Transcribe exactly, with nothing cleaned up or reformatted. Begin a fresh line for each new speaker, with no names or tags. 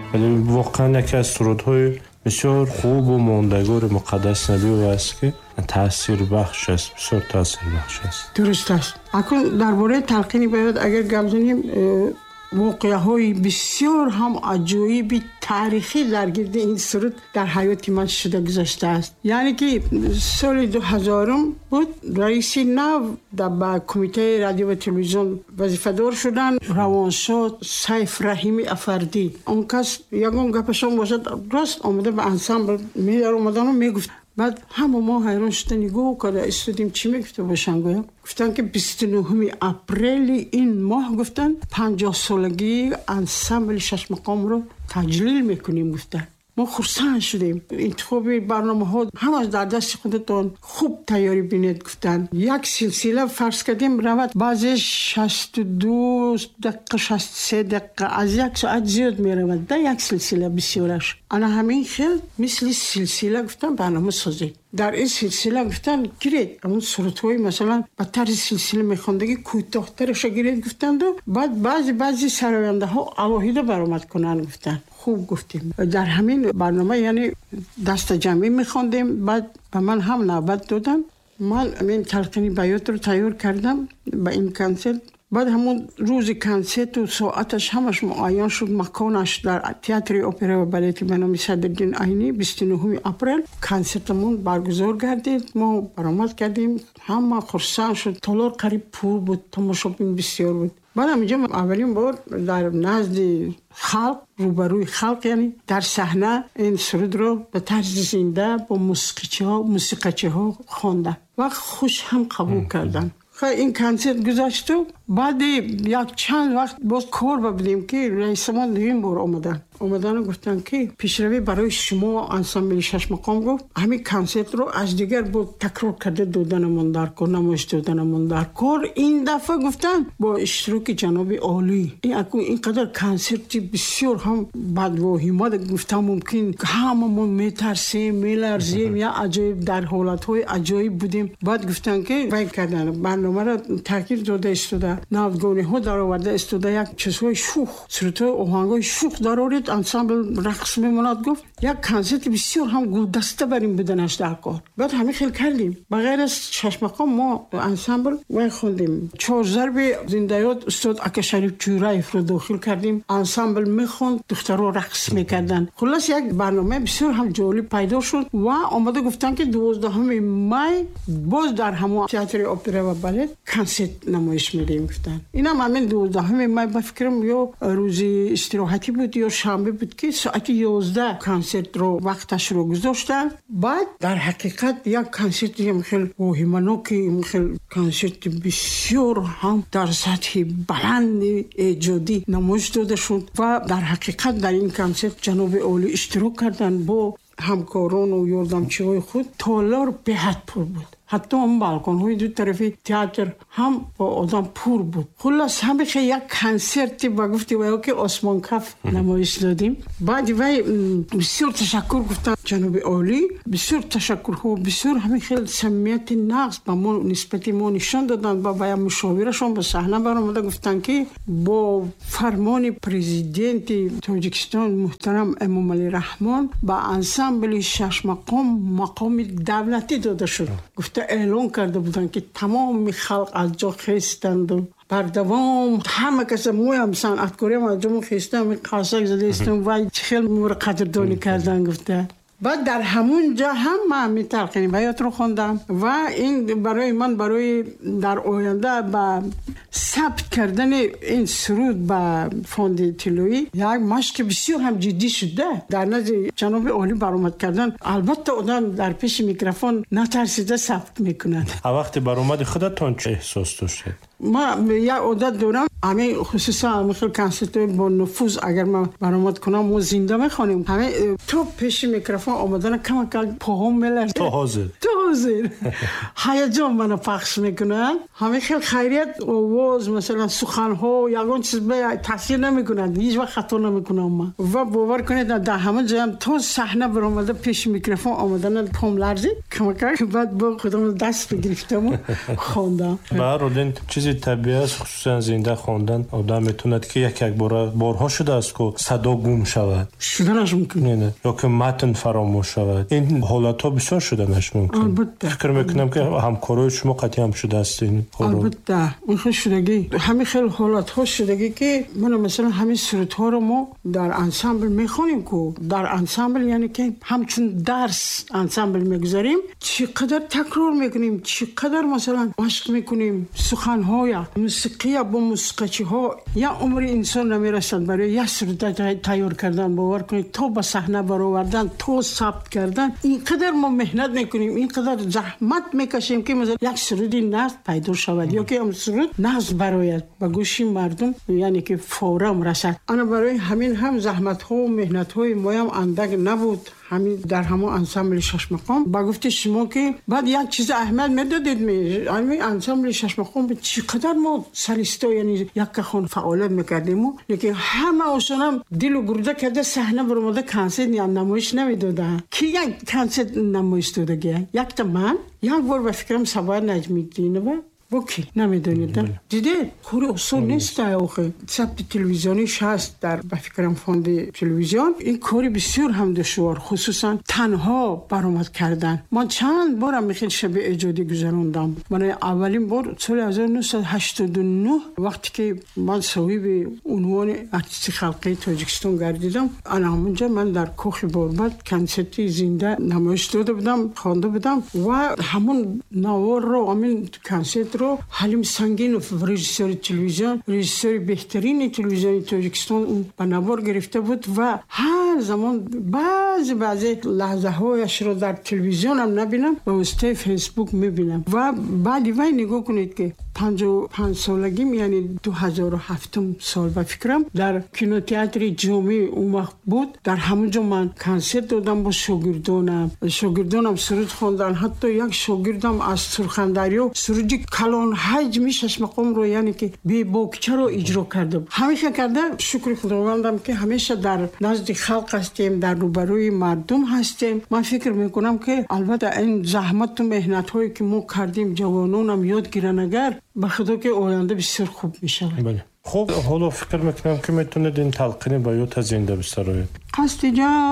ولی واقعا یکی از سرودهای بسیار خوب و ماندگار مقدس نبی او است که تاثیر بخش است، بسیار تاثیر بخش است.
درست است. اکنون درباره تلقین بیات اگر گپ زنیم، واقعه های بسیار هم عجایبی تاریخی در گرد این سرود در حیات من شده گذشته است. یعنی که سال دو هزارم بود رئیس نو در کمیته رادیو و تلویزیون وظیفه دار شدن روانشاد سیف رحیمی افردی. اون کس یکم گپشون باشد راست آمده به انسامبل می در اومدن و می گفت. بعد همه ما حیران شدن نگاه کرده استودیم چی میگفته باشن. گویم گفتن که بیست و نهم اپریل این ماه گفتن پنجاه سالگی انسامبل شش مقام رو تجلیل میکنیم. گفتن ما خرسند شدیم. انتخاب برنامه ها همش در دست خودتون خوب تیاری بینید. گفتن یک سلسله فرض کردیم روید بعضی شصت و دو دقیقه شصت و سه دقیقه از یک ساعت زیاد می روید در یک سلسله بسیارش. انا همین خیل مثل سلسله گفتن برنامه سازید. در این سلسله گفتن گیرید اون سرودهای مثلا با طرز سلسله میخوندگی کوتاه‌ترش گیرید گفتن دو بعد بعضی بعضی سراینده ها علاهیده برآمد کنن. گفتن خوب گفتیم. در همین برنامه یعنی دست جمعی میخوندیم. بعد به من هم نوبت دادن. من این تلقین بیات رو تیار کردم به این کنسرت. بعد همون روز کنسرت و ساعتش همش معین شد. مکانش در تئاتر اپرا و بالت به نام صدرالدین عینی بیست و نهم اپریل کنسرتمون برگزار گردید. ما برآمد کردیم. همه خرسند شد. تالار قریب پر بود. تماشاچیان بسیار بود. بعد اینجا اولین بار در نزد خلق روبروی خلق یعنی در صحنه این سرود رو به طرز زنده با موسیقیچی ها موسیقیچی ها خواندن و خوش هم قبول کردن. این کنسرت گذشت و بعد یک چند وقت باز کار ببینیم که رئیس ما دویم بار آمدن آمدن و گفتن که پیشروی برای شما انسامبل شش مقام گفت همین کنسرت رو از دیگر با تکرار کرده دادنمون در کار نمایش دادنمون در کار. این دفعه گفتن با اشتراک جناب عالی. این اکنون اینقدر کنسرتی بسیار هم بعد و حماد گفتم ممکن هممون میترسیم میلرزیم یا عجایب در حالتهای عجایب بودیم. بعد گفتن که وای کردن برنامه را تغییر داده استوده نوگانی ها در آورده استوده یک چیزهای شوخ سرودهای آهنگای شوخ در آورد انسامبل رقص میموند. گفت یک کنسرت بسیار هم گلدسته بریم بودنش در کار. بعد همه خیلی کردیم. بغیر از شش مقام ما انسامبل وای خوندیم. چهار ضرب زنده‌یاد استاد اکا شریف جورایف رو داخل کردیم. انسامبل میخوند دخترها رقص میکردن. خلاص یک برنامه بسیار هم جالب پیدا شد و آمده گفتن که دوازدهم می باز در همون تئاتر اپرا و بالت کنسرت نمایش میدیم. گفتن اینم همین دوازدهم می با فکرم یا روز استراحتی بود یا شنبه بود که ساعت یازده کنسرت رو وقتش رو گذاشتن. بعد در حقیقت یک کنسرت هم خیلی وهمناکی خیلی کنسرت بسیار هم در سطح بلند ایجادی نمایش داده شد و در حقیقت در این کنسرت جناب عالی اشتراک کردن با همکاران و یاردمچی‌های خود. تالار به حد پر بود. حتی اون بالکن دو طرفی تئاتر هم با آدم پر بود. خلاص همه که یک کنسرتی با گفتی و که آسمان کف نمایش دادیم. بعد وای بسیار تشکر گفتم جناب عالی. بسیار تشکر ها بسیار همین خیلی صمیمیت نقص با ما نسبتی ما نشان دادن. با باید مشاورشون به صحنه برآمده گفتن که با فرمان پرزیدنت تاجیکستان محترم امام علی رحمان با انسامبل شش مقام مقام دولتی داده شد. گفت اعلان کرده بودن که تمام خلق از جا خیستند و بر دوام همه کس موی هم صنعتکاری هم از جا خیستن می قاسک زده استم وای خیلی مور قدردانی کردن. گفته بعد در همون جا هم من می تلقین بیات رو خوندم و این برای من برای در آینده با ثبت کردن این سرود با فوند طلایی یک مشق بسیار هم جدی شده. در نزد جناب عالی برآمد کردن البته آدم در پیش میکروفون نترسیده ثبت میکنند.
وقتی برآمد خودتون چه احساس داشتید؟
ما یک عادت دارم همه خصوصا همه خیلی کنسرت با نفوذ اگر ما برآمد کنم ما زنده میخوانیم همه تو پیش میکروفون آمدن کم کم پاهم میلرزه.
تو حاضر
تو حاضر هیجان منو پخش میکنن. همه خیلی خیریت و آواز مثلا سخن ها یگان چیز به تاثیر نمیکنند، هیچ وقت خطا نمیکنم من. و باور کنید در همه جایم تا صحنه برآمده پیش میکروفون آمدن پام لرزید کمک بعد با خودم دست بگرفتم و خواندم.
به هر حال این چیزی طبیعی است، خصوصا زنده خواندن آدم میتوند که یک یک بار بارها شده است که صدا گم شود،
شدنش ممکنه
نه یا که متن فراموش شود. این حالت ها بسیار شدنش ممکن.
البته
فکر میکنم که همکارای شما قطعی هم شده است این کارو.
البته اون خیلی شدگی همین خیلی حالت ها شدگی که من مثلا همین سرود ها رو ما در انسامبل میخونیم که در انسامبل یعنی که همچون درس انسامبل میگذاریم چقدر تکرار میکنیم، چقدر مثلا مشق میکنیم سخن های موسیقی با موسیقی ها یا عمر انسان نمیرسد برای یک سرود تیار کردن. باور کنید تا به صحنه برآوردن تا ثبت کردن اینقدر ما مهنت میکنیم، اینقدر زحمت میکشیم که مثلا یک سرودی نصب پیدا شود یا که هم سرود نصب برآید به گوش مردم یعنی که فورا رسد. انا برای همین هم زحمت ها و مهنت های ما هم اندک نبود. همین در همون انسامبل شش مقام با گفت شما که بعد یک چیز اهمیت میدادید می همین انسامبل شش مقام به چقدر ما سلیستا یعنی یک خون فعالیت میکردیم، لیکن همه آشنام دل و گرده کرده صحنه برآمده کنسرت یا نمایش نمیدادن که یک کنسرت نمایش داده یک تا من یک بار به فکرم سوار نجمی دینه بوکی نمیدونید دیده کوری اصول نیست آخه ثبت تلویزیونیش هست در به فکرم فوند تلویزیون. این کاری بسیار هم دشوار خصوصا تنها برآمد کردن. من چند بارم میخیل شب ایجادی گذروندم. من اولین بار سال هزار و نهصد و هشتاد و نه وقتی که من صاحب عنوان ارتیست خلقی تاجیکستان گردیدم انا همونجا من در کوخ باربد کنسرت زنده نمایش داده بودم، خوانده بودم و همون نوار رو همین کنسرت رو حلیم سنگینوف رژیسور تلویزیون، رژیسور بهترین تلویزیون تاجیکستان اون به نوار گرفته بود و هر زمان بعضی بعضی لحظه هایش رو در تلویزیون هم نبینم و واسطه فیسبوک میبینم. و بعدی وای نگاه کنید که پنجاه و پنج سالگیم یعنی دو هزار و هفت سال به فکرم در کینوتئاتر جامع اون وقت بود. در همونجا من کنسرت دادم با شاگردانم، شاگردانم سرود خواندن. حتی یک شاگردم از سرخندریو سرودی کلان حجم شش مقام رو یعنی که بی باکچه رو اجرا کرده. همیشه کرده شکر خداوندم که همیشه در نزد خلق هستیم، در روبروی مردم هستیم. من فکر میکنم که البته این زحمت و مهنت هایی که ما کردیم جوانانم یاد گیرن اگر به خدا که آینده بسیار خوب میشه.
بله. خب حالا فکر میکنم که میتونید این تلقین بیات زنده بسرایید.
قصد جا